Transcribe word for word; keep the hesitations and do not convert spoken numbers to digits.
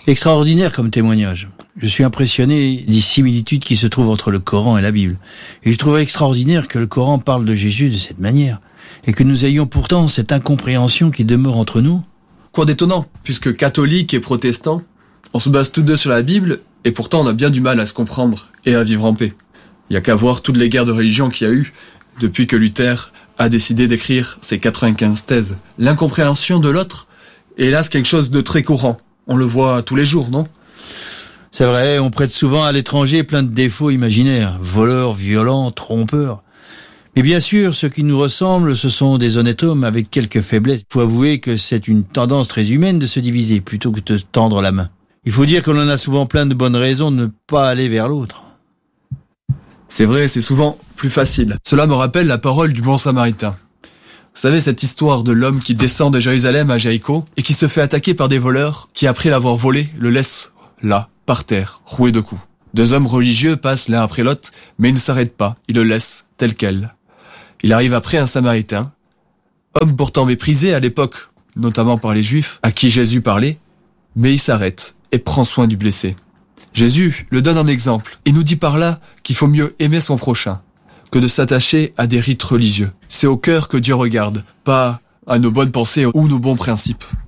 Extraordinaire comme témoignage. Je suis impressionné des similitudes qui se trouvent entre le Coran et la Bible. Et je trouve extraordinaire que le Coran parle de Jésus de cette manière. Et que nous ayons pourtant cette incompréhension qui demeure entre nous. Quoi d'étonnant, puisque catholiques et protestants, on se base tous deux sur la Bible, et pourtant on a bien du mal à se comprendre et à vivre en paix. Il y a qu'à voir toutes les guerres de religion qu'il y a eu depuis que Luther a décidé d'écrire ses quatre-vingt-quinze thèses. L'incompréhension de l'autre est hélas quelque chose de très courant. On le voit tous les jours, non ? C'est vrai, on prête souvent à l'étranger plein de défauts imaginaires. Voleurs, violents, trompeurs. Mais bien sûr, ceux qui nous ressemblent, ce sont des honnêtes hommes avec quelques faiblesses. Il faut avouer que c'est une tendance très humaine de se diviser plutôt que de tendre la main. Il faut dire qu'on en a souvent plein de bonnes raisons de ne pas aller vers l'autre. C'est vrai, c'est souvent plus facile. Cela me rappelle la parole du bon samaritain. Vous savez, cette histoire de l'homme qui descend de Jérusalem à Jéricho et qui se fait attaquer par des voleurs qui, après l'avoir volé, le laissent là, par terre, roué de coups. Deux hommes religieux passent l'un après l'autre, mais ils ne s'arrêtent pas, ils le laissent tel quel. Il arrive après un samaritain, homme pourtant méprisé à l'époque, notamment par les Juifs, à qui Jésus parlait, mais il s'arrête et prend soin du blessé. Jésus le donne en exemple et nous dit par là qu'il faut mieux aimer son prochain que de s'attacher à des rites religieux. C'est au cœur que Dieu regarde, pas à nos bonnes pensées ou nos bons principes.